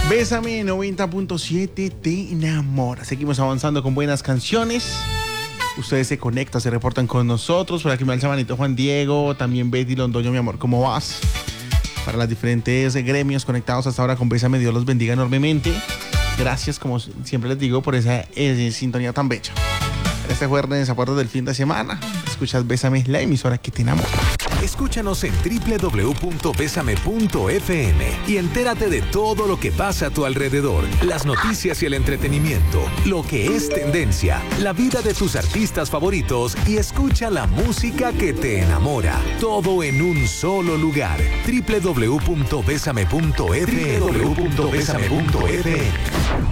Bésame 90.7 te enamora. Seguimos avanzando con buenas canciones. Ustedes se conectan, se reportan con nosotros. Por aquí me alza manito Juan Diego, también Betty Londoño, mi amor, ¿cómo vas? Para las diferentes gremios conectados hasta ahora con Bésame, Dios los bendiga enormemente. Gracias, como siempre les digo, por esa sintonía tan bella. Este jueves a puertas del fin de semana, escuchas Bésame, la emisora que te enamora. Escúchanos en www.besame.fm y entérate de todo lo que pasa a tu alrededor, las noticias y el entretenimiento, lo que es tendencia, la vida de tus artistas favoritos y escucha la música que te enamora. Todo en un solo lugar. www.besame.fm.